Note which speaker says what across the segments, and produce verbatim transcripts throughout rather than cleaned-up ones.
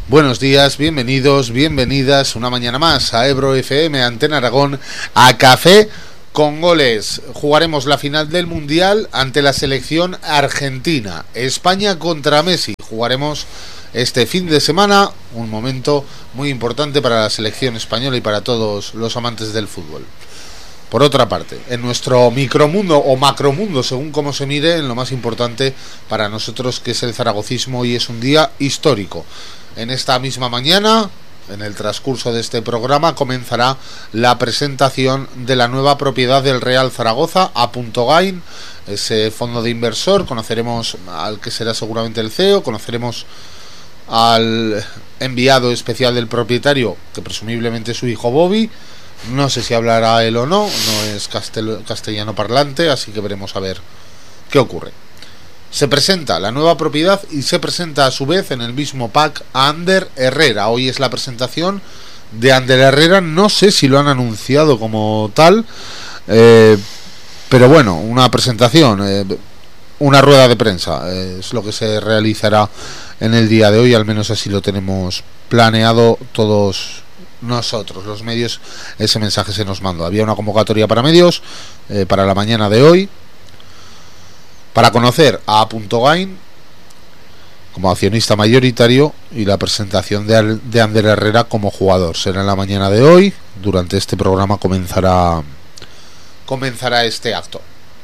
Speaker 1: Buenos días, bienvenidos, bienvenidas una mañana más a Ebro F M, Antena Aragón, a Café con Goles. Jugaremos la final del Mundial ante la selección argentina. España contra Messi. Jugaremos este fin de semana, un momento muy importante para la selección española y para todos los amantes del fútbol. Por otra parte, en nuestro micromundo o macromundo, según cómo se mire, en lo más importante para nosotros, que es el zaragocismo, y es un día histórico. En esta misma mañana, en el transcurso de este programa, comenzará la presentación de la nueva propiedad del Real Zaragoza, A. Gain, ese fondo de inversor. Conoceremos al que será seguramente el C E O, conoceremos al enviado especial del propietario, que presumiblemente es su hijo Bobby. No sé si hablará él o no, no es castel- castellano parlante, así que veremos a ver qué ocurre. Se presenta la nueva propiedad y se presenta a su vez en el mismo pack a Ander Herrera. Hoy es la presentación de Ander Herrera, no sé si lo han anunciado como tal, eh, pero bueno, una presentación, eh, una rueda de prensa, eh, es lo que se realizará en el día de hoy, al menos así lo tenemos planeado todos nosotros, los medios. Ese mensaje se nos mandó. Había una convocatoria para medios eh, para la mañana de hoy, para conocer a A. Gain como accionista mayoritario y la presentación de, de Ander Herrera como jugador. Será en la mañana de hoy. Durante este programa comenzará comenzará este acto.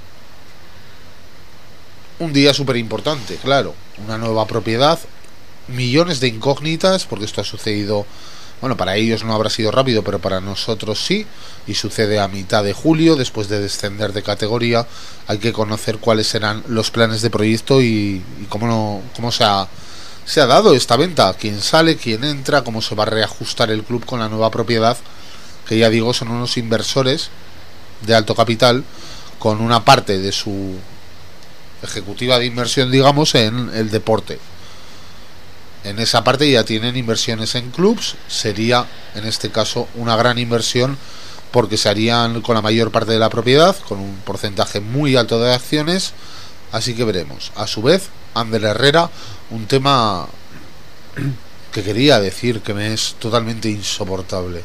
Speaker 1: Un día súper importante, claro. Una nueva propiedad, millones de incógnitas, porque esto ha sucedido. Bueno, para ellos no habrá sido rápido, pero para nosotros sí, y sucede a mitad de julio, después de descender de categoría. Hay que conocer cuáles serán los planes de proyecto y, y cómo, no, cómo se, ha, se ha dado esta venta, quién sale, quién entra, cómo se va a reajustar el club con la nueva propiedad, que ya digo, son unos inversores de alto capital, con una parte de su ejecutiva de inversión, digamos, en el deporte. En esa parte ya tienen inversiones en clubs. Sería en este caso una gran inversión, porque se harían con la mayor parte de la propiedad, con un porcentaje muy alto de acciones. Así que veremos. A su vez, Ander Herrera, un tema que quería decir que me es totalmente insoportable.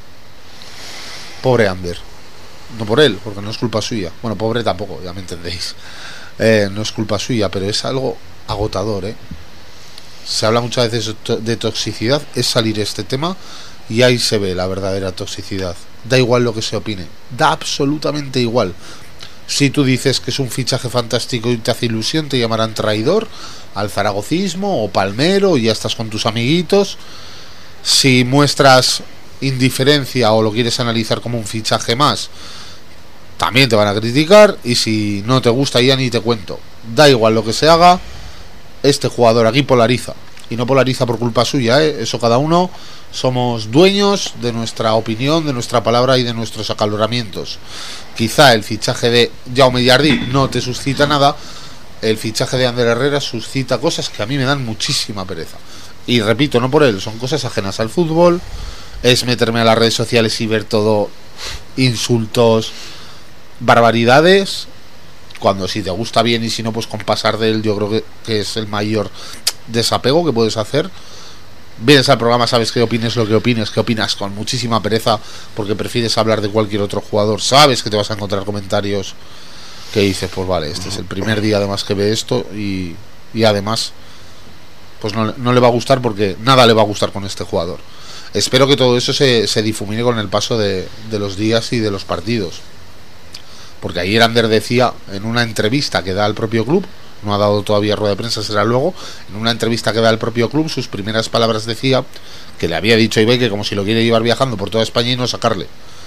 Speaker 1: Pobre Ander. No por él, porque no es culpa suya. Bueno, pobre tampoco, ya me entendéis. Eh, no es culpa suya, pero es algo agotador, ¿eh? Se habla muchas veces de toxicidad, es salir este tema y ahí se ve la verdadera toxicidad. Da igual lo que se opine, da absolutamente igual. Si tú dices que es un fichaje fantástico y te hace ilusión, te llamarán traidor al zaragocismo o palmero y ya estás con tus amiguitos. Si muestras indiferencia o lo quieres analizar como un fichaje más, también te van a criticar. Y si no te gusta, ya ni te cuento. Da igual lo que se haga, este jugador aquí polariza, y no polariza por culpa suya, ¿eh? Eso cada uno somos dueños de nuestra opinión, de nuestra palabra y de nuestros acaloramientos. Quizá el fichaje de Jaume Jardí no te suscita nada, el fichaje de Ander Herrera suscita cosas que a mí me dan muchísima pereza. Y repito, no por él, son cosas ajenas al fútbol, es meterme a las redes sociales y ver todo insultos, barbaridades, cuando si te gusta bien, y si no, pues con pasar de él, yo creo que, que es el mayor desapego que puedes hacer. Vienes al programa, sabes que opines lo que opines, que opinas con muchísima pereza, porque prefieres hablar de cualquier otro jugador. Sabes que te vas a encontrar comentarios que dices, pues vale, este es el primer día además que ve esto, y, y además pues no, no le va a gustar, porque nada le va a gustar con este jugador. Espero que todo eso se, se difumine con el paso de, de los días y de los partidos. Porque ayer Ander decía en una entrevista que da al propio club, no ha dado todavía rueda de prensa, será luego, en una entrevista que da al propio club, sus primeras palabras decía que le había dicho a Ibai que como si lo quiere llevar viajando por toda España y no sacarle.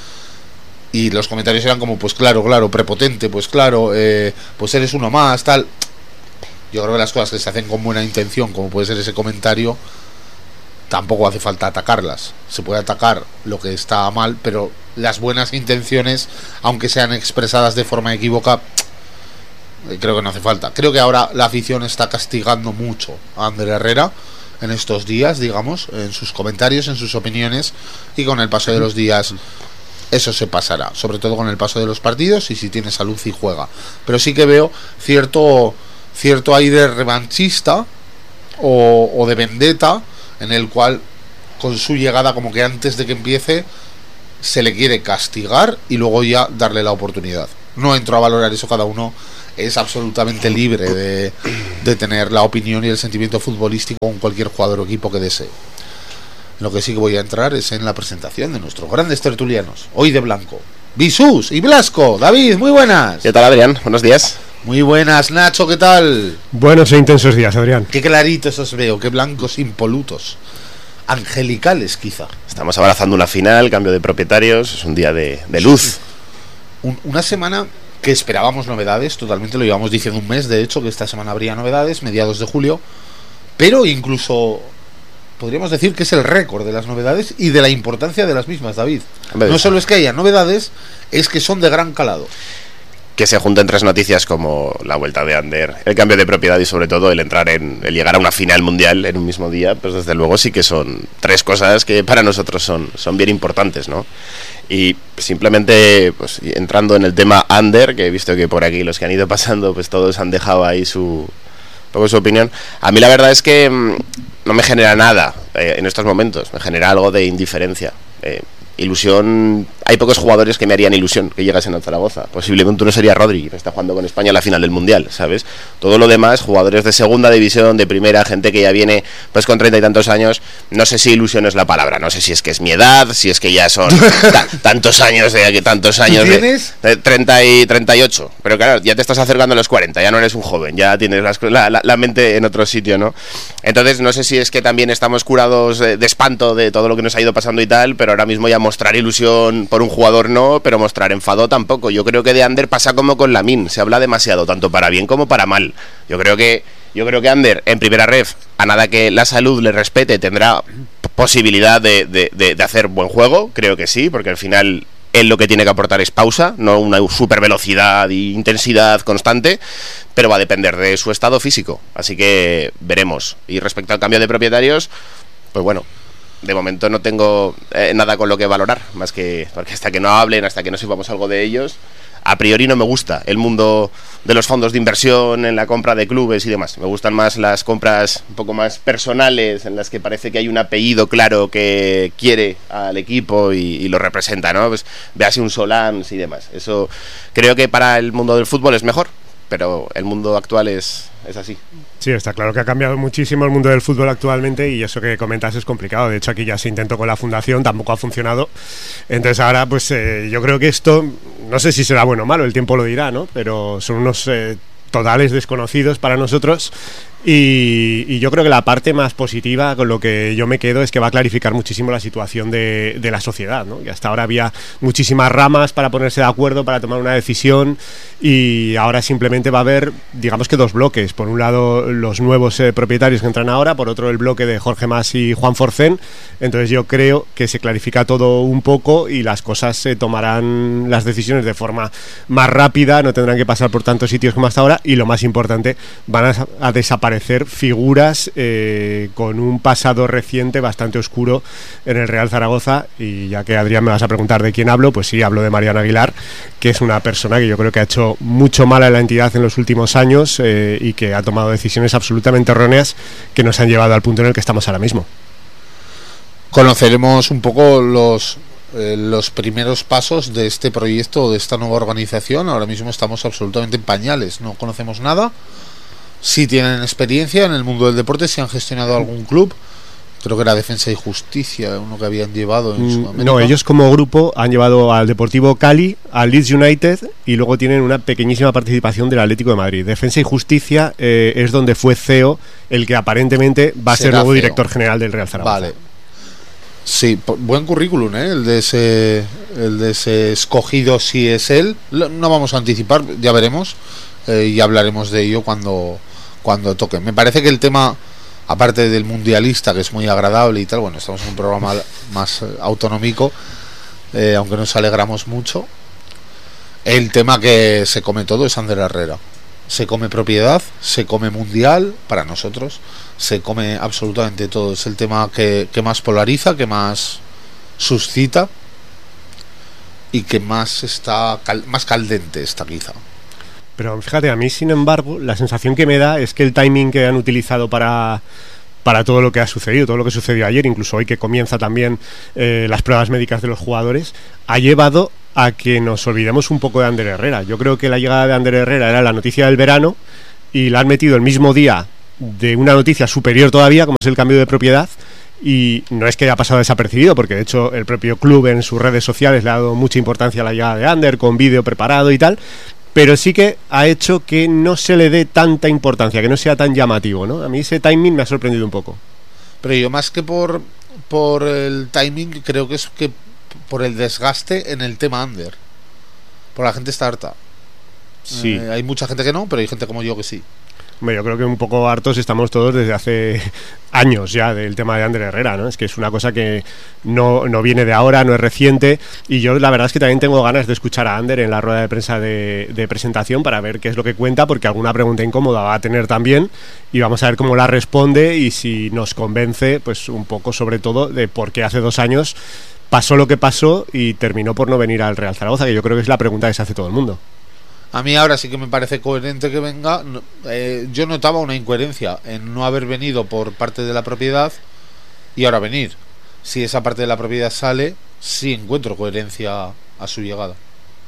Speaker 1: Y los comentarios eran como, pues claro, claro, prepotente, pues claro, eh, pues eres uno más, tal. Yo creo que las cosas que se hacen con buena intención, como puede ser ese comentario, tampoco hace falta atacarlas. Se puede atacar lo que está mal, pero las buenas intenciones, aunque sean expresadas de forma equívoca, creo que no hace falta. Creo que ahora la afición está castigando mucho a Ander Herrera en estos días, digamos, en sus comentarios, en sus opiniones, y con el paso de los días eso se pasará, sobre todo con el paso de los partidos y si tiene salud y juega. Pero sí que veo cierto cierto aire revanchista o, o de vendetta, en el cual con su llegada, como que antes de que empiece se le quiere castigar y luego ya darle la oportunidad. No entro a valorar eso, cada uno es absolutamente libre de, de tener la opinión y el sentimiento futbolístico con cualquier jugador o equipo que desee. Lo que sí que voy a entrar es en la presentación de nuestros grandes tertulianos, hoy de blanco. Bisús y Blasco. David, muy buenas.
Speaker 2: ¿Qué tal, Adrián? Buenos días.
Speaker 1: Muy buenas, Nacho, ¿qué tal?
Speaker 3: Buenos e intensos días, Adrián.
Speaker 1: Qué claritos os veo, qué blancos impolutos. Angelicales, quizá.
Speaker 2: Estamos abrazando una final, cambio de propietarios, es un día de, de luz.
Speaker 1: Un, una semana que esperábamos novedades, totalmente, lo llevamos diciendo un mes, de hecho, que esta semana habría novedades, mediados de julio, pero incluso podríamos decir que es el récord de las novedades y de la importancia de las mismas, David. No solo es que haya novedades, es que son de gran calado.
Speaker 2: Que se junten tres noticias como la vuelta de Ander, el cambio de propiedad y sobre todo el entrar en, el llegar a una final mundial en un mismo día, pues desde luego sí que son tres cosas que para nosotros son, son bien importantes, ¿no? Y simplemente, pues entrando en el tema Ander, que he visto que por aquí los que han ido pasando, pues todos han dejado ahí su, poco su opinión. A mí la verdad es que mmm, no me genera nada eh, en estos momentos, me genera algo de indiferencia. Eh, Ilusión, hay pocos jugadores que me harían ilusión que llegasen al Zaragoza. Posiblemente uno sería Rodri, que está jugando con España a la final del Mundial, ¿sabes? Todo lo demás, jugadores de segunda división, de primera, gente que ya viene pues con treinta y tantos años. No sé si ilusión es la palabra, no sé si es que es mi edad, si es que ya son ta- tantos años de tantos años de, de treinta y treinta y ocho. Pero claro, ya te estás acercando a los cuarenta, ya no eres un joven, ya tienes las, la, la, la mente en otro sitio, ¿no? Entonces no sé si es que también estamos curados de, de espanto de todo lo que nos ha ido pasando y tal, pero ahora mismo ya mostrar ilusión por un jugador no, pero mostrar enfado tampoco. Yo creo que de Ander pasa como con Lamine, se habla demasiado, tanto para bien como para mal. Yo creo que yo creo que Ander en primera ref, a nada que la salud le respete, tendrá posibilidad de, de, de, de hacer buen juego, creo que sí, porque al final él lo que tiene que aportar es pausa, no una super velocidad e intensidad constante, pero va a depender de su estado físico, así que veremos. Y respecto al cambio de propietarios, pues bueno, de momento no tengo eh, nada con lo que valorar, más que porque hasta que no hablen, hasta que no sepamos algo de ellos, a priori no me gusta el mundo de los fondos de inversión en la compra de clubes y demás. Me gustan más las compras un poco más personales, en las que parece que hay un apellido claro que quiere al equipo y, y lo representa, ¿no? Pues véase un Solans y demás. Eso creo que para el mundo del fútbol es mejor, pero el mundo actual es, es así.
Speaker 3: Sí, está claro que ha cambiado muchísimo el mundo del fútbol actualmente y eso que comentas es complicado. De hecho, aquí ya se intentó con la fundación, tampoco ha funcionado. Entonces ahora, pues eh, yo creo que esto, no sé si será bueno o malo, el tiempo lo dirá, ¿no? Pero son unos eh, totales desconocidos para nosotros. Y, y yo creo que la parte más positiva con lo que yo me quedo es que va a clarificar muchísimo la situación de, de la sociedad, ¿no? Y hasta ahora había muchísimas ramas para ponerse de acuerdo, para tomar una decisión, y ahora simplemente va a haber, digamos que dos bloques. Por un lado los nuevos eh, propietarios que entran ahora, por otro el bloque de Jorge Mas y Juan Forcén. Entonces yo creo que se clarifica todo un poco y las cosas se tomarán las decisiones de forma más rápida, no tendrán que pasar por tantos sitios como hasta ahora, y lo más importante, van a, a desaparecer figuras eh, con un pasado reciente bastante oscuro en el Real Zaragoza. Y ya que, Adrián, me vas a preguntar de quién hablo, pues sí, hablo de Mariano Aguilar, que es una persona que yo creo que ha hecho mucho mal a la entidad en los últimos años eh, y que ha tomado decisiones absolutamente erróneas que nos han llevado al punto en el que estamos ahora mismo.
Speaker 1: Conoceremos un poco los eh, los primeros pasos de este proyecto, de esta nueva organización. Ahora mismo estamos absolutamente en pañales, no conocemos nada. Sí tienen experiencia en el mundo del deporte, si han gestionado algún club, creo que era Defensa y Justicia, uno que habían llevado en Sudamérica.
Speaker 3: No, ellos como grupo han llevado al Deportivo Cali, al Leeds United, y luego tienen una pequeñísima participación del Atlético de Madrid. Defensa y Justicia eh, es donde fue C E O, el que aparentemente va a ser nuevo C E O, director general del Real Zaragoza.
Speaker 1: Vale. Sí, buen currículum, ¿eh? El de ese, el de ese escogido, si es él. No vamos a anticipar, ya veremos, eh, y hablaremos de ello cuando cuando toque. Me parece que el tema, aparte del mundialista, que es muy agradable y tal, bueno, estamos en un programa más autonómico, eh, aunque nos alegramos mucho. El tema que se come todo es Ander Herrera. Se come propiedad, se come mundial, para nosotros, se come absolutamente todo. Es el tema que, que más polariza, que más suscita y que más está cal, más caldente está quizá.
Speaker 3: Pero fíjate, a mí sin embargo la sensación que me da es que el timing que han utilizado para para todo lo que ha sucedido, todo lo que sucedió ayer, incluso hoy que comienza también eh, las pruebas médicas de los jugadores, ha llevado a que nos olvidemos un poco de Ander Herrera. Yo creo que la llegada de Ander Herrera era la noticia del verano y la han metido el mismo día de una noticia superior todavía, como es el cambio de propiedad, y no es que haya pasado desapercibido, porque de hecho el propio club en sus redes sociales le ha dado mucha importancia a la llegada de Ander, con vídeo preparado y tal, pero sí que ha hecho que no se le dé tanta importancia, que no sea tan llamativo, ¿no? A mí ese timing me ha sorprendido un poco.
Speaker 1: Pero yo más que por, por el timing, creo que es que por el desgaste en el tema Ander. Por la gente está harta.
Speaker 3: Sí.
Speaker 1: Eh, hay mucha gente que no, pero hay gente como yo que sí.
Speaker 3: Yo creo que un poco hartos estamos todos desde hace años ya del tema de Ander Herrera, ¿no? Es que es una cosa que no, no viene de ahora, no es reciente, y yo la verdad es que también tengo ganas de escuchar a Ander en la rueda de prensa de, de presentación para ver qué es lo que cuenta, porque alguna pregunta incómoda va a tener también, y vamos a ver cómo la responde y si nos convence, pues un poco sobre todo de por qué hace dos años pasó lo que pasó y terminó por no venir al Real Zaragoza, que yo creo que es la pregunta que se hace todo el mundo.
Speaker 1: A mí ahora sí que me parece coherente que venga. Eh, yo notaba una incoherencia en no haber venido por parte de la propiedad y ahora venir. Si esa parte de la propiedad sale, sí encuentro coherencia a su llegada.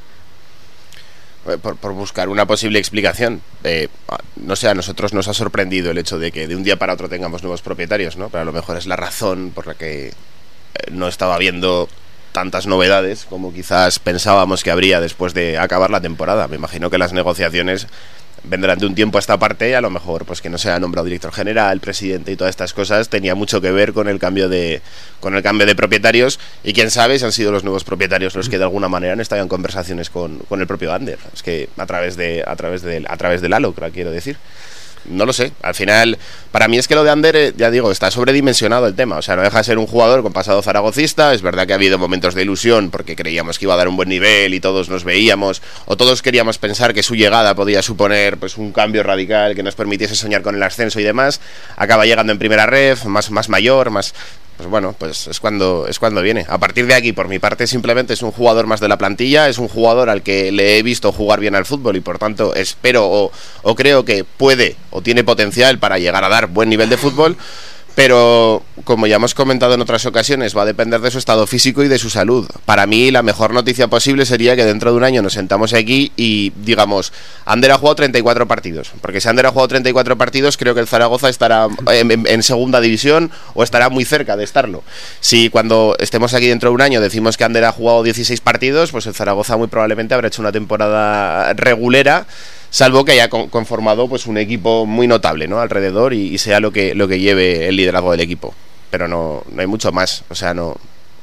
Speaker 2: Por, por buscar una posible explicación. Eh, no sé, a nosotros nos ha sorprendido el hecho de que de un día para otro tengamos nuevos propietarios, ¿no? Pero a lo mejor es la razón por la que eh, no estaba viendo tantas novedades como quizás pensábamos que habría después de acabar la temporada. Me imagino que las negociaciones vendrán de un tiempo a esta parte y a lo mejor pues que no se ha nombrado director general, presidente y todas estas cosas tenía mucho que ver con el cambio de con el cambio de propietarios, y quién sabe si han sido los nuevos propietarios los que de alguna manera han estado en conversaciones con, con el propio Ander. Es que a través de a través de a través del halo, quiero decir. No lo sé, al final para mí es que lo de Ander, ya digo, está sobredimensionado el tema. O sea, no deja de ser un jugador con pasado zaragocista. Es verdad que ha habido momentos de ilusión porque creíamos que iba a dar un buen nivel y todos nos veíamos, o todos queríamos pensar que su llegada podía suponer pues un cambio radical que nos permitiese soñar con el ascenso y demás. Acaba llegando en primera ref, más, más mayor, más... Pues bueno, pues es cuando es cuando viene. A partir de aquí, por mi parte, simplemente es un jugador más de la plantilla, es un jugador al que le he visto jugar bien al fútbol y por tanto espero o, o creo que puede o tiene potencial para llegar a dar buen nivel de fútbol. Pero, como ya hemos comentado en otras ocasiones, va a depender de su estado físico y de su salud. Para mí, la mejor noticia posible sería que dentro de un año nos sentamos aquí y digamos, Ander ha jugado treinta y cuatro partidos. Porque si Ander ha jugado treinta y cuatro partidos, creo que el Zaragoza estará en, en, en segunda división o estará muy cerca de estarlo. Si cuando estemos aquí dentro de un año decimos que Ander ha jugado dieciséis partidos, pues el Zaragoza muy probablemente habrá hecho una temporada regulera, salvo que haya conformado pues un equipo muy notable, ¿no?, alrededor y, y sea lo que lo que lleve el liderazgo del equipo, pero no no hay mucho más, o sea, no.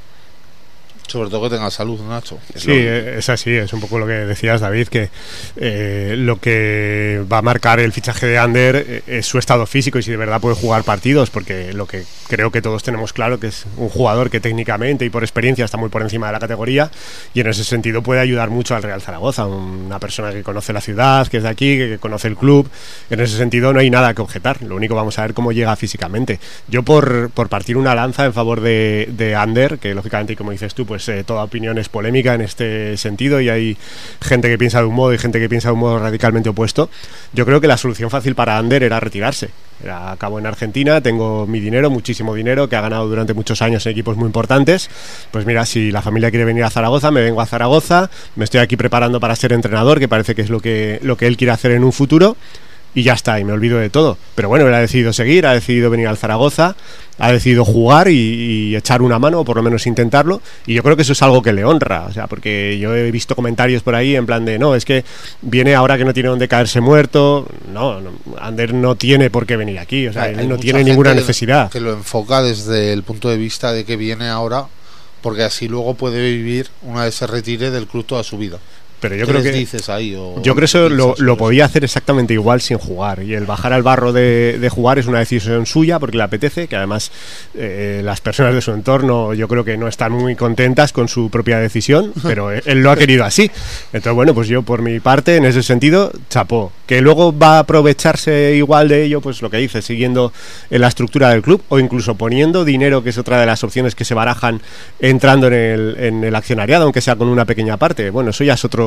Speaker 1: Sobre todo que tenga salud, Nacho.
Speaker 3: Sí, es así, es un poco lo que decías, David, que eh, lo que va a marcar el fichaje de Ander es su estado físico y si de verdad puede jugar partidos, porque lo que creo que todos tenemos claro que es un jugador que técnicamente y por experiencia está muy por encima de la categoría y en ese sentido puede ayudar mucho al Real Zaragoza, una persona que conoce la ciudad, que es de aquí, que conoce el club. En ese sentido no hay nada que objetar, lo único vamos a ver cómo llega físicamente. Yo por, por partir una lanza en favor de, de Ander, que lógicamente, como dices tú, pues pues eh, toda opinión es polémica en este sentido y hay gente que piensa de un modo y gente que piensa de un modo radicalmente opuesto. Yo creo que la solución fácil para Ander era retirarse. Era, acabo en Argentina, tengo mi dinero, muchísimo dinero, que ha ganado durante muchos años en equipos muy importantes. Pues mira, si la familia quiere venir a Zaragoza, me vengo a Zaragoza, me estoy aquí preparando para ser entrenador, que parece que es lo que, lo que él quiere hacer en un futuro. Y ya está, y me olvido de todo. Pero bueno, él ha decidido seguir, ha decidido venir al Zaragoza, ha decidido jugar y, y echar una mano, o por lo menos intentarlo. Y yo creo que eso es algo que le honra. O sea, porque yo he visto comentarios por ahí en plan de, no, es que viene ahora que no tiene donde caerse muerto. No, no, Ander no tiene por qué venir aquí. O sea, él no tiene ninguna necesidad.
Speaker 1: Que lo enfoca desde el punto de vista de que viene ahora, porque así luego puede vivir una vez se retire del club toda su vida.
Speaker 3: Pero yo creo que
Speaker 1: dices ahí, o
Speaker 3: yo creo que eso lo, lo podía hacer exactamente igual sin jugar, y el bajar al barro de, de jugar es una decisión suya porque le apetece, que además eh, las personas de su entorno yo creo que no están muy contentas con su propia decisión, pero él lo ha querido así. Entonces bueno, pues yo por mi parte en ese sentido chapó. Que luego va a aprovecharse igual de ello, pues lo que dice, siguiendo en la estructura del club o incluso poniendo dinero, que es otra de las opciones que se barajan, entrando en el, en el accionariado, aunque sea con una pequeña parte. Bueno, eso ya es otro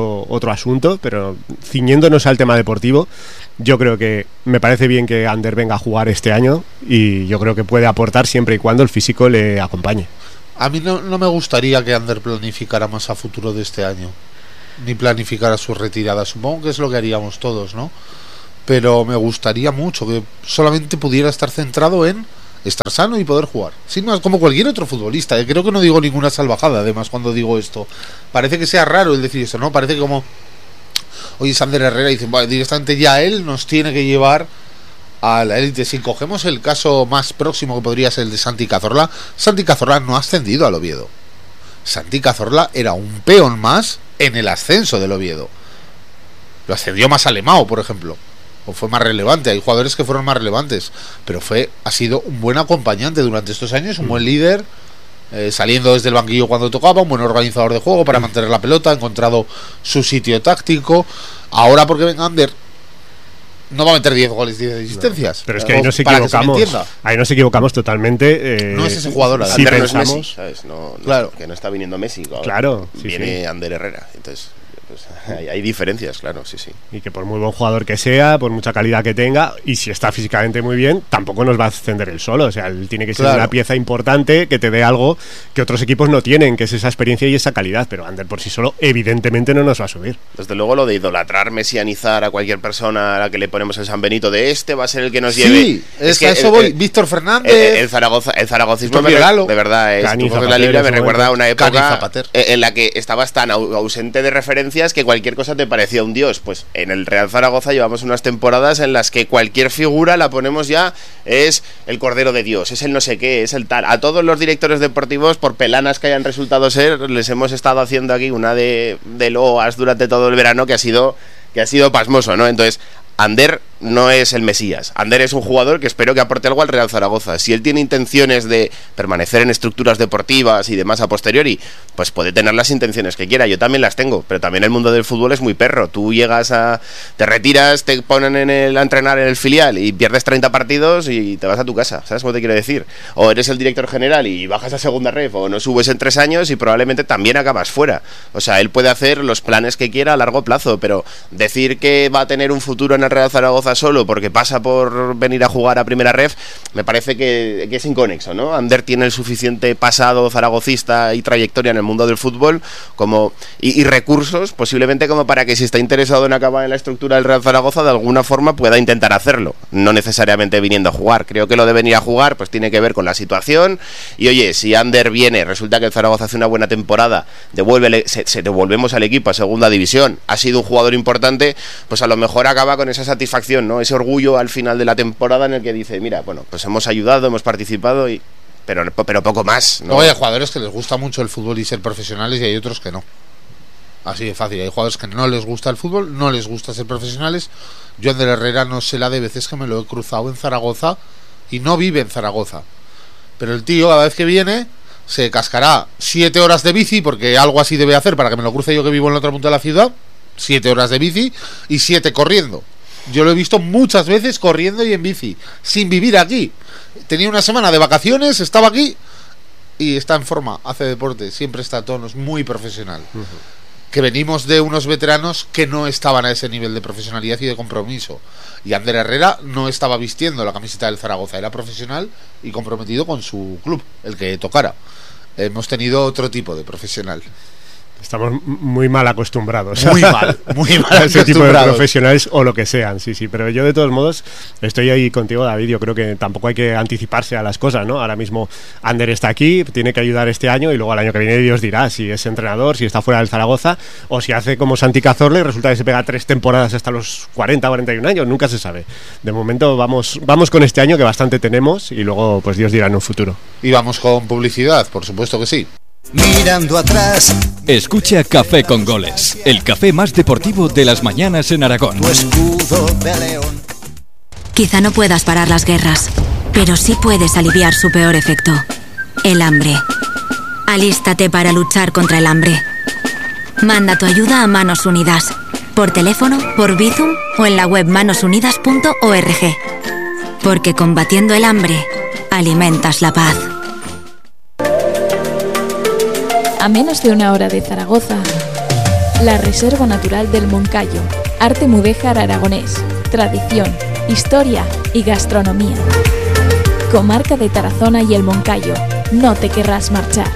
Speaker 3: otro, otro asunto, pero ciñéndonos al tema deportivo, yo creo que me parece bien que Ander venga a jugar este año y yo creo que puede aportar siempre y cuando el físico le acompañe.
Speaker 1: A mí no, no me gustaría que Ander planificara más a futuro de este año, ni planificara su retirada. Supongo que es lo que haríamos todos, ¿no? Pero me gustaría mucho que solamente pudiera estar centrado en estar sano y poder jugar, sin más, como cualquier otro futbolista. Creo que no digo ninguna salvajada, además, cuando digo esto. Parece que sea raro el decir esto, ¿no? Parece que como oye, Ander Herrera dice, bueno, directamente ya él nos tiene que llevar a la élite. Si cogemos el caso más próximo, que podría ser el de Santi Cazorla, Santi Cazorla no ha ascendido al Oviedo. Santi Cazorla era un peón más en el ascenso del Oviedo. Lo ascendió más Alemão, por ejemplo, o fue más relevante. Hay jugadores que fueron más relevantes, pero fue ha sido un buen acompañante durante estos años, un buen líder, eh, saliendo desde el banquillo cuando tocaba, un buen organizador de juego para mantener la pelota, ha encontrado su sitio táctico. Ahora, porque venga Ander, no va a meter diez goles, diez asistencias.
Speaker 3: No, pero es que ahí nos equivocamos. Se ahí nos equivocamos totalmente. Eh,
Speaker 1: no es ese jugador.
Speaker 2: Si Ander pensamos, no es Messi, ¿sabes? No, no,
Speaker 1: claro.
Speaker 2: Que no está viniendo Messi. Ahora
Speaker 3: claro. Sí,
Speaker 2: viene
Speaker 3: sí.
Speaker 2: Ander Herrera. Entonces, pues, hay, hay diferencias, claro, sí, sí.
Speaker 3: Y que por muy buen jugador que sea, por mucha calidad que tenga, y si está físicamente muy bien, tampoco nos va a ascender él solo. O sea, él tiene que ser claro. una pieza importante que te dé algo que otros equipos no tienen, que es esa experiencia y esa calidad. Pero Ander por sí solo, evidentemente, no nos va a subir.
Speaker 2: Desde luego, lo de idolatrar, mesianizar a cualquier persona a la que le ponemos el San Benito de este va a ser el que nos
Speaker 1: sí,
Speaker 2: lleve.
Speaker 1: Sí, es
Speaker 2: que
Speaker 1: a eso
Speaker 2: el,
Speaker 1: voy.
Speaker 2: El,
Speaker 1: Víctor Fernández.
Speaker 2: El, el, Zaragoza, el zaragocismo, me, de verdad, es,
Speaker 3: Cani,
Speaker 2: Zapater, la Libra me recuerda a una época
Speaker 1: Cani,
Speaker 2: en la que estabas tan ausente de referencias que cualquier cosa te parecía un dios. Pues en el Real Zaragoza llevamos unas temporadas en las que cualquier figura la ponemos ya, es el Cordero de Dios, es el no sé qué, es el tal. A todos los directores deportivos, por pelanas que hayan resultado ser, les hemos estado haciendo aquí una de, de loas durante todo el verano que ha sido, que ha sido pasmoso, ¿no? Entonces, Ander no es el Mesías. Ander es un jugador que espero que aporte algo al Real Zaragoza. Si él tiene intenciones de permanecer en estructuras deportivas y demás a posteriori, pues puede tener las intenciones que quiera. Yo también las tengo, pero también el mundo del fútbol es muy perro. Tú llegas a... te retiras, te ponen en el, a entrenar en el filial y pierdes treinta partidos y te vas a tu casa. ¿Sabes cómo te quiero decir? O eres el director general y bajas a segunda ref, o no subes en tres años y probablemente también acabas fuera. O sea, él puede hacer los planes que quiera a largo plazo, pero decir que va a tener un futuro en el Real Zaragoza solo porque pasa por venir a jugar a primera ref, me parece que, que es inconexo, ¿no? Ander tiene el suficiente pasado zaragocista y trayectoria en el mundo del fútbol como y, y recursos posiblemente como para que si está interesado en acabar en la estructura del Real Zaragoza de alguna forma pueda intentar hacerlo, no necesariamente viniendo a jugar. Creo que lo de venir a jugar pues tiene que ver con la situación y oye, si Ander viene, resulta que el Zaragoza hace una buena temporada, devuelve, se, se devolvemos al equipo a segunda división, ha sido un jugador importante, pues a lo mejor acaba con esa satisfacción, ¿no? Ese orgullo al final de la temporada en el que dice, mira, bueno, pues hemos ayudado, hemos participado y pero, pero poco más, ¿no?
Speaker 1: No, hay jugadores que les gusta mucho el fútbol y ser profesionales y hay otros que no. Así de fácil. Hay jugadores que no les gusta el fútbol, no les gusta ser profesionales. Yo Ander Herrera no sé la de veces que me lo he cruzado en Zaragoza y no vive en Zaragoza. Pero el tío, cada vez que viene, se cascará siete horas de bici, porque algo así debe hacer para que me lo cruce yo que vivo en la otra punta de la ciudad. Siete horas de bici y siete corriendo. Yo lo he visto muchas veces corriendo y en bici, sin vivir aquí. Tenía una semana de vacaciones, estaba aquí y está en forma, hace deporte, siempre está a tonos, muy profesional. Uh-huh. Que venimos de unos veteranos que no estaban a ese nivel de profesionalidad y de compromiso. Y Ander Herrera no estaba vistiendo la camiseta del Zaragoza, era profesional y comprometido con su club, el que tocara. Hemos tenido otro tipo de profesional.
Speaker 3: Estamos muy mal acostumbrados
Speaker 1: muy mal, muy mal
Speaker 3: a ese tipo de profesionales o lo que sean, sí, sí, pero yo de todos modos estoy ahí contigo, David. Yo creo que tampoco hay que anticiparse a las cosas, ¿no? Ahora mismo Ander está aquí, tiene que ayudar este año y luego al año que viene Dios dirá si es entrenador, si está fuera del Zaragoza o si hace como Santi Cazorla y resulta que se pega tres temporadas hasta los cuarenta, cuarenta y un años, nunca se sabe. De momento vamos, vamos con este año que bastante tenemos y luego pues Dios dirá en un futuro.
Speaker 1: Y vamos con publicidad, por supuesto que sí.
Speaker 4: Mirando atrás.
Speaker 5: Escucha Café con Goles, el café más deportivo de las mañanas en Aragón.
Speaker 4: Tu escudo de león.
Speaker 6: Quizá no puedas parar las guerras, pero sí puedes aliviar su peor efecto, el hambre. Alístate para luchar contra el hambre. Manda tu ayuda a Manos Unidas, por teléfono, por Bizum o en la web manos unidas punto org. Porque combatiendo el hambre, alimentas la paz.
Speaker 7: A menos de una hora de Zaragoza La Reserva Natural del Moncayo. Arte mudéjar aragonés. Tradición, historia y gastronomía. Comarca de Tarazona y el Moncayo. No te querrás marchar.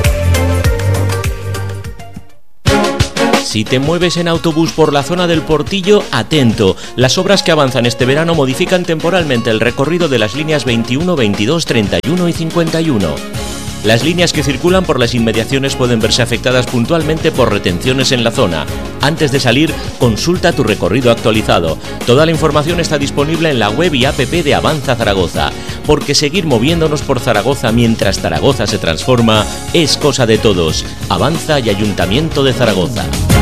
Speaker 8: Si te mueves en autobús por la zona del Portillo, atento. Las obras que avanzan este verano modifican temporalmente el recorrido de las líneas veintiuno, veintidós, treinta y uno y cincuenta y uno. Las líneas que circulan por las inmediaciones pueden verse afectadas puntualmente por retenciones en la zona. Antes de salir, consulta tu recorrido actualizado. Toda la información está disponible en la web y app de Avanza Zaragoza, porque seguir moviéndonos por Zaragoza mientras Zaragoza se transforma es cosa de todos. Avanza y Ayuntamiento de Zaragoza.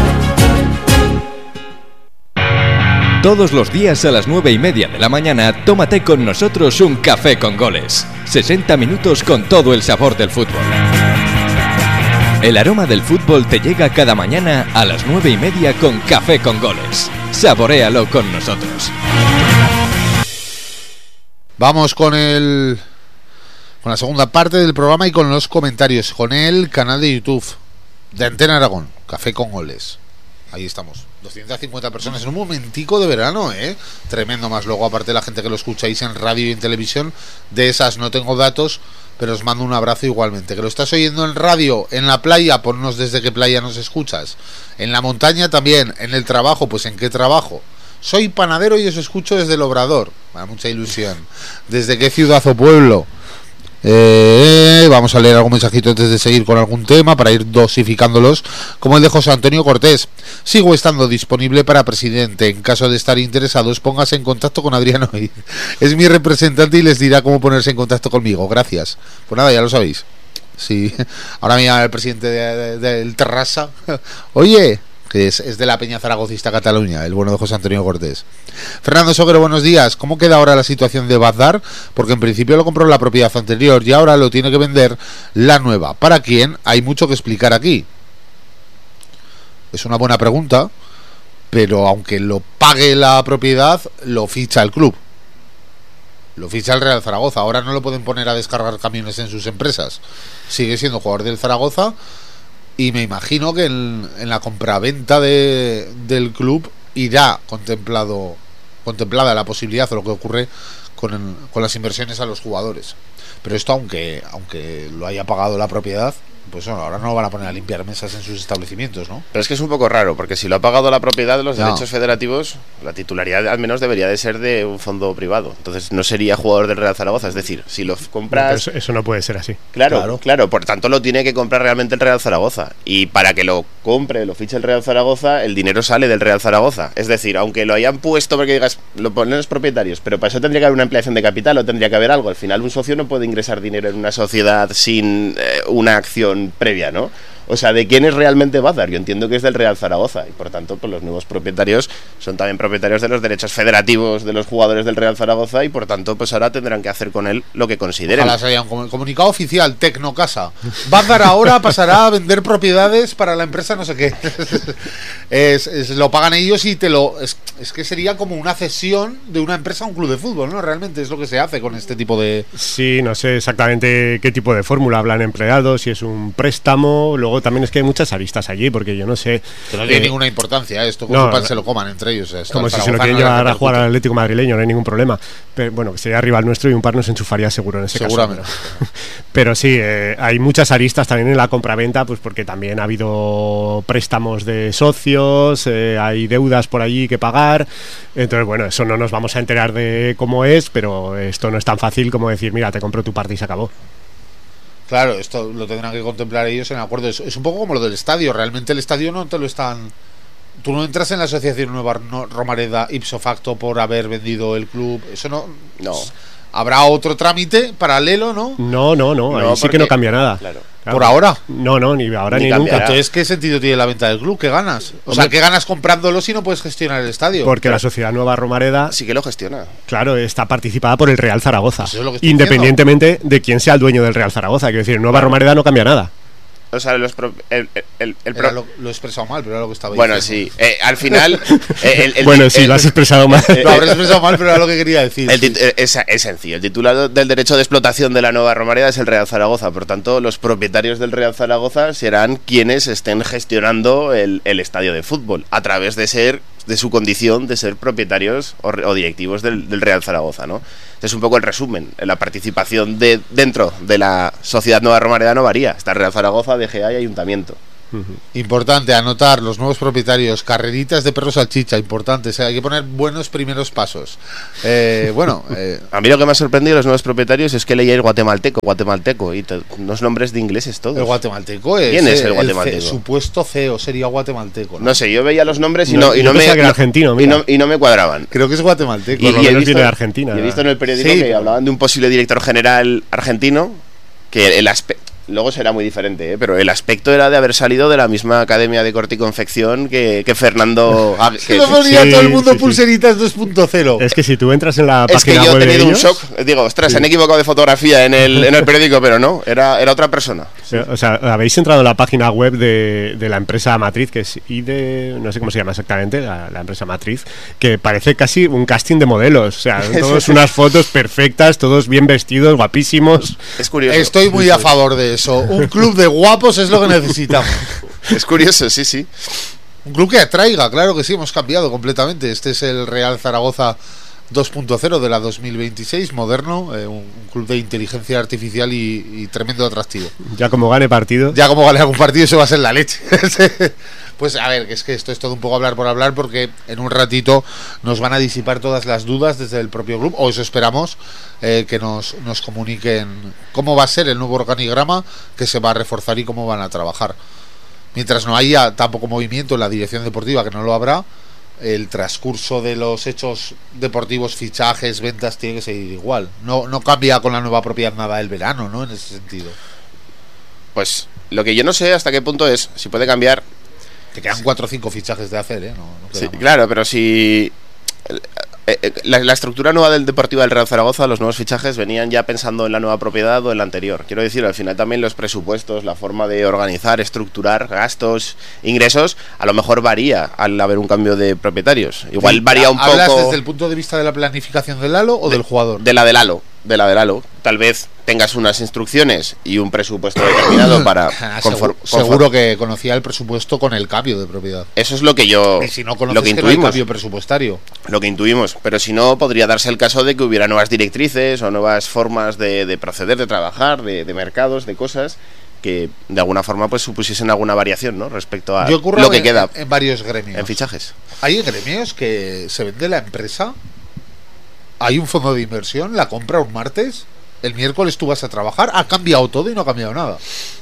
Speaker 5: Todos los días a las nueve y media de la mañana, tómate con nosotros un café con goles. sesenta minutos con todo el sabor del fútbol. El aroma del fútbol te llega cada mañana a las nueve y media con Café con Goles. Saboréalo con nosotros.
Speaker 1: Vamos con el con la segunda parte del programa y con los comentarios, con el canal de YouTube de Antena Aragón, Café con Goles. Ahí estamos, doscientas cincuenta personas en un momentico de verano, ¿eh? Tremendo, más luego aparte la gente que lo escucháis en radio y en televisión, de esas no tengo datos, pero os mando un abrazo igualmente. Que lo estás oyendo en radio, en la playa, ponnos desde qué playa nos escuchas. En la montaña también, en el trabajo, pues en qué trabajo. Soy panadero y os escucho desde el Obrador. Me da mucha ilusión. ¿Desde qué ciudad o pueblo? Eh, vamos a leer algún mensajito antes de seguir con algún tema para ir dosificándolos, como el de José Antonio Cortés. Sigo estando disponible para presidente. En caso de estar interesados, póngase en contacto con Adriano. Es mi representante y les dirá cómo ponerse en contacto conmigo. Gracias. Pues nada, ya lo sabéis. Sí. Ahora me llama el presidente del de, de, de Terrassa. Oye, que es, es de la Peña Zaragocista Cataluña, el bueno de José Antonio Cortés. Fernando Soguero, buenos días. ¿Cómo queda ahora la situación de Bazdar? Porque en principio lo compró la propiedad anterior y ahora lo tiene que vender la nueva. ¿Para quién? Hay mucho que explicar aquí. Es una buena pregunta, pero aunque lo pague la propiedad, lo ficha el club. Lo ficha el Real Zaragoza. Ahora no lo pueden poner a descargar camiones en sus empresas. Sigue siendo jugador del Zaragoza. Y me imagino que en, en la compraventa de, del club irá contemplado contemplada la posibilidad o lo que ocurre con, el, con las inversiones a los jugadores. Pero esto, aunque aunque lo haya pagado la propiedad, pues bueno, ahora no lo van a poner a limpiar mesas en sus establecimientos, ¿no?
Speaker 2: Pero es que es un poco raro, porque si lo ha pagado la propiedad de los
Speaker 1: no.
Speaker 2: derechos federativos, la titularidad al menos debería de ser de un fondo privado. Entonces no sería jugador del Real Zaragoza. Es decir, si lo compras...
Speaker 3: No, eso, eso no puede ser así.
Speaker 2: Claro, claro, claro, por tanto lo tiene que comprar realmente el Real Zaragoza. Y para que lo compre, lo fiche el Real Zaragoza, el dinero sale del Real Zaragoza. Es decir, aunque lo hayan puesto porque digas, lo ponen los propietarios, pero para eso tendría que haber una ampliación de capital o tendría que haber algo. Al final un socio no puede ingresar dinero en una sociedad sin eh, una acción previa, ¿no? O sea, ¿de quién es realmente Bazdar? Yo entiendo que es del Real Zaragoza y por tanto pues los nuevos propietarios son también propietarios de los derechos federativos de los jugadores del Real Zaragoza y por tanto pues ahora tendrán que hacer con él lo que consideren.
Speaker 1: Ojalá se haya un comunicado oficial, Tecnocasa. Bazdar ahora pasará a vender propiedades para la empresa no sé qué. es, es, lo pagan ellos y te lo... Es, es que sería como una cesión de una empresa a un club de fútbol, ¿no? Realmente es lo que se hace con este tipo de...
Speaker 3: Sí, no sé exactamente qué tipo de fórmula hablan empleados, si es un préstamo, luego también es que hay muchas aristas allí, porque yo no sé...
Speaker 1: Que no tiene eh, ninguna importancia esto, como no, pan se lo coman entre ellos. Esto
Speaker 3: como si se lo quieren llevar a jugar al Atlético madrileño, no hay ningún problema. Pero bueno, que sería rival nuestro y un par nos enchufaría seguro en ese
Speaker 1: Seguramente.
Speaker 3: caso. Pero, pero sí, eh, hay muchas aristas también en la compraventa, pues porque también ha habido préstamos de socios, eh, hay deudas por allí que pagar. Entonces, bueno, eso no nos vamos a enterar de cómo es, pero esto no es tan fácil como decir, mira, te compro tu parte y se acabó.
Speaker 1: Claro, esto lo tendrán que contemplar ellos en acuerdo. Es, es un poco como lo del estadio. Realmente el estadio no te lo están... Tú no entras en la asociación Nueva Romareda ipso facto por haber vendido el club. Eso no...
Speaker 2: No.
Speaker 1: Habrá otro trámite paralelo, ¿no?
Speaker 3: No, no, no. Ahí
Speaker 2: no,
Speaker 3: sí
Speaker 2: porque,
Speaker 3: que no cambia nada.
Speaker 2: Claro.
Speaker 1: ¿Por ahora?
Speaker 3: No, no, ni ahora ni,
Speaker 2: Ni
Speaker 3: nunca.
Speaker 1: Entonces, ¿qué sentido tiene la venta del club? ¿Qué ganas? O
Speaker 3: Hombre,
Speaker 1: sea, ¿qué ganas comprándolo si no puedes gestionar el estadio?
Speaker 3: Porque
Speaker 1: Pero,
Speaker 3: la Sociedad Nueva Romareda,
Speaker 2: Sí que lo gestiona.
Speaker 3: claro, está participada por el Real Zaragoza.
Speaker 1: Pues eso es lo que estoy
Speaker 3: Independientemente de quién sea el dueño del Real Zaragoza. Quiero decir, Nueva Romareda no cambia nada.
Speaker 2: o sea, los pro, el, el, el pro...
Speaker 1: lo, lo he expresado mal, pero era lo que estaba
Speaker 2: bueno,
Speaker 1: diciendo.
Speaker 2: sí, eh, al final eh, el, el,
Speaker 3: bueno,
Speaker 2: el,
Speaker 3: sí,
Speaker 2: el,
Speaker 3: lo has expresado mal.
Speaker 1: Lo habré expresado mal, pero era lo que quería decir.
Speaker 2: El
Speaker 1: sí.
Speaker 2: es, es sencillo, el titular del derecho de explotación de la Nueva Romareda es el Real Zaragoza, por tanto, los propietarios del Real Zaragoza serán quienes estén gestionando el, el estadio de fútbol, a través de ser de su condición de ser propietarios o, o directivos del, del Real Zaragoza, ¿no? Es un poco el resumen. La participación de dentro de la sociedad Nueva Romareda no varía. Está Real Zaragoza, D G A y Ayuntamiento.
Speaker 1: Importante anotar los nuevos propietarios, carreritas de perro salchicha, importante, o sea, hay que poner buenos primeros pasos. Eh, bueno, eh,
Speaker 2: a mí lo que me ha sorprendido de los nuevos propietarios es que leía el guatemalteco, guatemalteco y to, unos nombres de ingleses todos.
Speaker 1: El guatemalteco es.
Speaker 2: ¿Quién es el guatemalteco?
Speaker 1: El C, supuesto C E O sería guatemalteco.
Speaker 2: No, no sé, yo veía los nombres y
Speaker 3: no,
Speaker 2: no, y no me
Speaker 3: que era argentino,
Speaker 2: y, no, y no me cuadraban.
Speaker 1: Creo que es guatemalteco.
Speaker 2: Y,
Speaker 3: Por lo
Speaker 2: y
Speaker 3: menos
Speaker 2: he visto,
Speaker 3: viene de Argentina.
Speaker 2: Y he visto en el periódico
Speaker 1: sí,
Speaker 2: que
Speaker 1: pero...
Speaker 2: hablaban de un posible director general argentino, que el aspecto luego será muy diferente, ¿eh? Pero el aspecto era de haber salido de la misma academia de corte y confección que, que Fernando.
Speaker 1: Ah, que lo ponía
Speaker 3: sí,
Speaker 1: todo el mundo
Speaker 3: sí,
Speaker 1: pulseritas dos punto cero.
Speaker 3: Es que si tú entras en la
Speaker 2: es
Speaker 3: página
Speaker 2: que yo
Speaker 3: web
Speaker 2: he tenido
Speaker 3: de
Speaker 2: un
Speaker 3: ellos,
Speaker 2: shock. Digo, ostras,
Speaker 3: sí.
Speaker 2: se han equivocado de fotografía en el, en el periódico, pero no, era, era otra persona.
Speaker 3: Sí. O sea, habéis entrado en la página web de, de la empresa matriz, que es I D E, no sé cómo se llama exactamente, la, la empresa matriz, que parece casi un casting de modelos. O sea, todos unas fotos perfectas, todos bien vestidos, guapísimos.
Speaker 2: Es curioso.
Speaker 1: Estoy muy a favor de eso. Un club de guapos es lo que necesitamos.
Speaker 2: Es curioso, sí, sí.
Speaker 1: Un club que atraiga, claro que sí, hemos cambiado completamente. Este es el Real Zaragoza dos punto cero de la dos mil veintiséis, moderno, eh, un, un club de inteligencia artificial y, y tremendo atractivo.
Speaker 3: Ya como gane partido.
Speaker 1: Ya como gane algún partido, eso va a ser la leche. Pues a ver, que es que esto es todo un poco hablar por hablar, porque en un ratito nos van a disipar todas las dudas desde el propio club, o eso esperamos, eh, que nos, nos comuniquen cómo va a ser el nuevo organigrama que se va a reforzar y cómo van a trabajar. Mientras no haya tampoco movimiento en la dirección deportiva, que no lo habrá, el transcurso de los hechos deportivos, fichajes, ventas, tiene que seguir igual. No, no cambia con la nueva propiedad nada el verano, ¿no? En ese sentido.
Speaker 2: Pues lo que yo no sé hasta qué punto es si puede cambiar.
Speaker 1: Te quedan cuatro o cinco fichajes de hacer, ¿eh? No, no queda
Speaker 2: Sí,
Speaker 1: más.
Speaker 2: claro, pero si la, la estructura nueva del Deportivo del Real Zaragoza, los nuevos fichajes venían ya pensando en la nueva propiedad o en la anterior. Quiero decir, al final también los presupuestos, la forma de organizar, estructurar gastos, ingresos, a lo mejor varía al haber un cambio de propietarios. Igual varía un poco.
Speaker 1: ¿Hablas desde el punto de vista de la planificación del Lalo o
Speaker 2: de,
Speaker 1: del jugador?
Speaker 2: De la del Lalo, de la del Lalo. Tal vez tengas unas instrucciones y un presupuesto determinado para
Speaker 1: Ah,
Speaker 2: conform,
Speaker 1: seguro,
Speaker 2: conform,
Speaker 1: seguro que conocía el presupuesto con el cambio de propiedad.
Speaker 2: Eso es lo que yo
Speaker 1: Y si no conoces,
Speaker 2: lo que
Speaker 1: que no hay
Speaker 2: intuimos.
Speaker 1: cambio presupuestario.
Speaker 2: Lo que intuimos, pero si no, podría darse el caso de que hubiera nuevas directrices o nuevas formas de, de proceder, de trabajar, de, de mercados, de cosas que de alguna forma pues supusiesen alguna variación, ¿no? Respecto a
Speaker 1: Yo ocurro
Speaker 2: lo que
Speaker 1: en,
Speaker 2: queda
Speaker 1: en, en varios gremios.
Speaker 2: en fichajes.
Speaker 1: Hay gremios que se vende la empresa, hay un fondo de inversión, la compra un martes, el miércoles tú vas a trabajar, ha cambiado todo y no ha cambiado nada.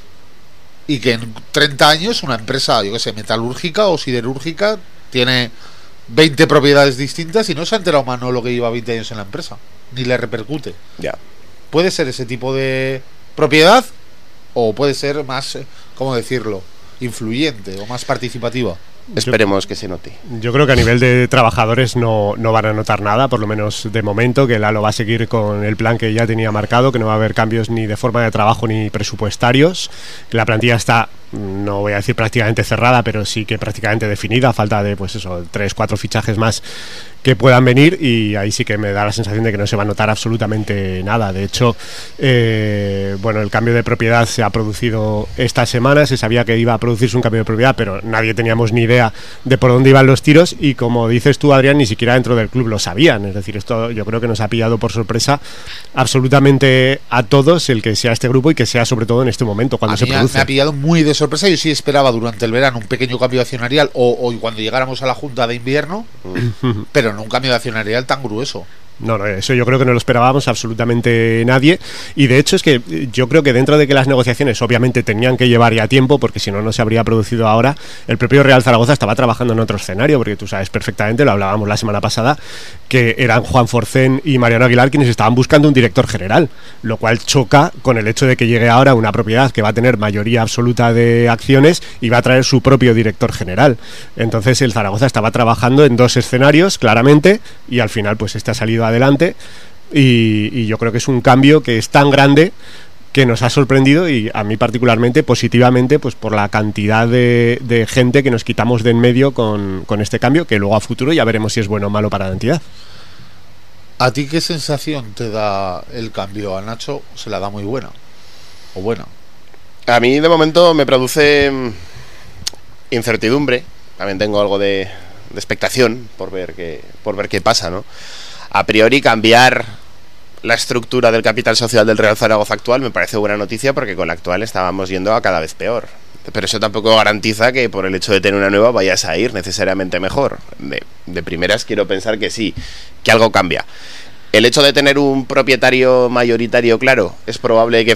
Speaker 1: Y que en treinta años una empresa, yo qué sé, metalúrgica o siderúrgica tiene veinte propiedades distintas y no se ha enterado Manolo que lleva veinte años en la empresa, ni le repercute.
Speaker 2: Ya.
Speaker 1: Puede ser ese tipo de propiedad o puede ser más, eh, ¿cómo decirlo?, influyente o más participativa.
Speaker 2: Esperemos que se note.
Speaker 3: Yo creo que a nivel de trabajadores no, no van a notar nada, por lo menos de momento, que Lalo va a seguir con el plan que ya tenía marcado, que no va a haber cambios ni de forma de trabajo ni presupuestarios, que la plantilla está, no voy a decir prácticamente cerrada, pero sí que prácticamente definida, a falta de pues eso, tres, cuatro fichajes más que puedan venir, y ahí sí que me da la sensación de que no se va a notar absolutamente nada. De hecho, eh, bueno, el cambio de propiedad se ha producido esta semana, se sabía que iba a producirse un cambio de propiedad, pero nadie teníamos ni idea de por dónde iban los tiros, y como dices tú, Adrián, ni siquiera dentro del club lo sabían. Es decir, esto yo creo que nos ha pillado por sorpresa absolutamente a todos, el que sea este grupo y que sea sobre todo en este momento cuando
Speaker 1: A
Speaker 3: se
Speaker 1: mí
Speaker 3: produce.
Speaker 1: me ha pillado muy de sorpresa. Yo sí esperaba durante el verano un pequeño cambio accionarial o, o cuando llegáramos a la junta de invierno, pero no un cambio de accionarial tan grueso.
Speaker 3: No, no, eso yo creo que no lo esperábamos absolutamente nadie, y de hecho es que yo creo que dentro de que las negociaciones obviamente tenían que llevar ya tiempo, porque si no, no se habría producido ahora, el propio Real Zaragoza estaba trabajando en otro escenario, porque tú sabes perfectamente, lo hablábamos la semana pasada, que eran Juan Forcén y Mariano Aguilar quienes estaban buscando un director general, lo cual choca con el hecho de que llegue ahora una propiedad que va a tener mayoría absoluta de acciones y va a traer su propio director general. Entonces el Zaragoza estaba trabajando en dos escenarios, claramente, y al final pues este ha salido adelante, y, y yo creo que es un cambio que es tan grande que nos ha sorprendido, y a mí particularmente positivamente, pues por la cantidad de, de gente que nos quitamos de en medio con, con este cambio, que luego a futuro ya veremos si es bueno o malo para la entidad.
Speaker 1: ¿A ti qué sensación te da el cambio? A Nacho se la da muy buena, o buena.
Speaker 2: A mí de momento me produce incertidumbre, también tengo algo de, de expectación por ver qué, por ver qué pasa, ¿no? A priori cambiar la estructura del capital social del Real Zaragoza actual me parece buena noticia, porque con la actual estábamos yendo a cada vez peor. Pero eso tampoco garantiza que por el hecho de tener una nueva vayas a ir necesariamente mejor. De, de primeras quiero pensar que sí, que algo cambia. El hecho de tener un propietario mayoritario claro, es probable que